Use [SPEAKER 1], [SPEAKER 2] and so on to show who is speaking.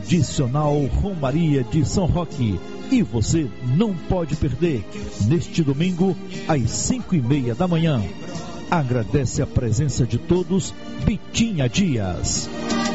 [SPEAKER 1] tradicional Romaria de São Roque. E você não pode perder, neste domingo, às 5:30 da manhã. Agradece a presença de todos, Bitinha Dias.